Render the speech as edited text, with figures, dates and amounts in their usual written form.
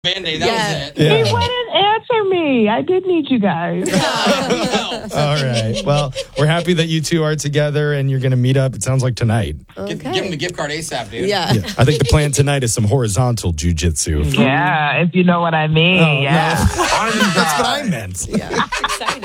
Band-Aid, that was it. Yeah. He wouldn't answer me. I did need you guys. All right. Well, we're happy that you two are together and you're going to meet up. It sounds like tonight. Give him the gift card ASAP, dude. Yeah. I think the plan tonight is some horizontal jujitsu. Yeah, if you know what I mean. Oh, yeah. no. That's what I meant. Yeah. Excited.